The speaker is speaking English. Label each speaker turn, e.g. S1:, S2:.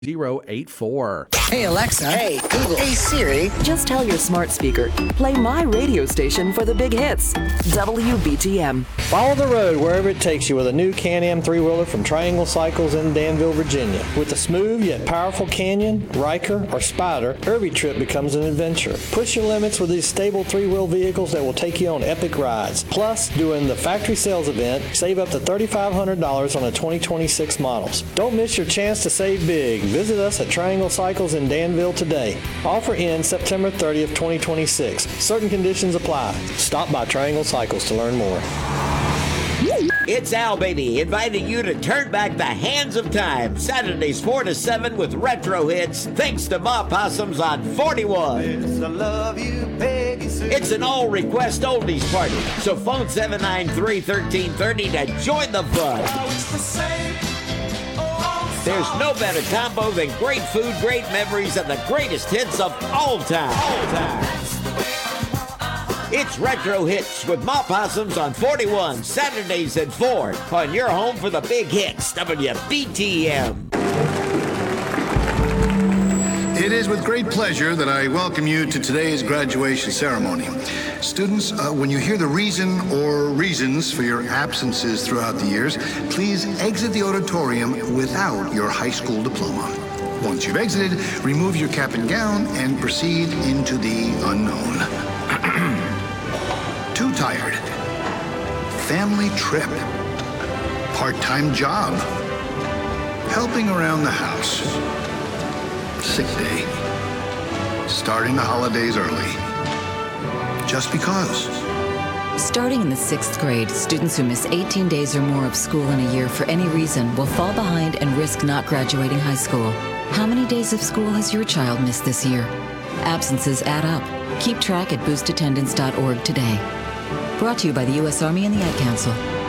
S1: 084.
S2: Hey, Alexa.
S3: Hey, Google.
S2: Hey, Siri.
S4: Just tell your smart speaker, play my radio station for the big hits. WBTM.
S5: Follow the road wherever it takes you with a new Can-Am 3-wheeler from Triangle Cycles in Danville, Virginia. With a smooth yet powerful Canyon, Riker, or Spider, every trip becomes an adventure. Push your limits with these stable 3-wheel vehicles that will take you on epic rides. Plus, during the factory sales event, save up to $3,500 on the 2026 models. Don't miss your chance to save big. Visit us at Triangle Cycles in Danville today. Offer ends September 30th, 2026. Certain conditions apply. Stop by Triangle Cycles to learn more.
S3: It's Al Baby, inviting you to turn back the hands of time. Saturdays 4 to 7 with retro hits, thanks to Ma Possums on 41. It's an all-request oldies party, so phone 793-1330 to join the fun. There's no better combo than great food, great memories, and the greatest hits of all time. It's Retro Hits with Ma Possums on 41, Saturdays at 4, on your home for the big hits, WBTM.
S6: It is with great pleasure that I welcome you to today's graduation ceremony. Students, when you hear the reason or reasons for your absences throughout the years, please exit the auditorium without your high school diploma. Once you've exited, remove your cap and gown and proceed into the unknown. Too tired. Family trip. Part-time job. Helping around the house. Sick day. Starting the holidays early. Just because.
S7: Starting in the 6th grade, students who miss 18 days or more of school in a year for any reason will fall behind and risk not graduating high school. How many days of school has your child missed this year? Absences add up. Keep track at boostattendance.org today. Brought to you by the U.S. Army and the Ad Council.